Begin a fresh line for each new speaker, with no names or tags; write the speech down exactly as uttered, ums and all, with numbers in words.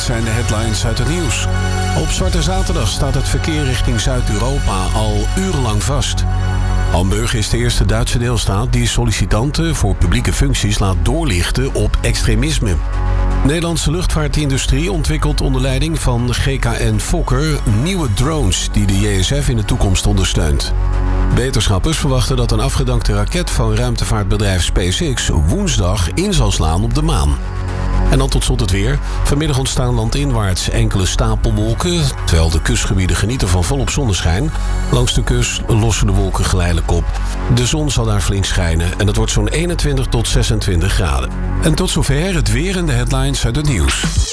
zijn de headlines uit het nieuws. Op Zwarte Zaterdag staat het verkeer richting Zuid-Europa al urenlang vast. Hamburg is de eerste Duitse deelstaat die sollicitanten voor publieke functies laat doorlichten op extremisme. De Nederlandse luchtvaartindustrie ontwikkelt onder leiding van G K N Fokker nieuwe drones die de J S F in de toekomst ondersteunt. Wetenschappers verwachten dat een afgedankte raket van ruimtevaartbedrijf SpaceX woensdag in zal slaan op de maan. En dan tot slot het weer. Vanmiddag ontstaan landinwaarts enkele stapelwolken, terwijl de kustgebieden genieten van volop zonneschijn. Langs de kust lossen de wolken geleidelijk op. De zon zal daar flink schijnen en het wordt zo'n eenentwintig tot zesentwintig graden. En tot zover het weer en de headlines uit het nieuws.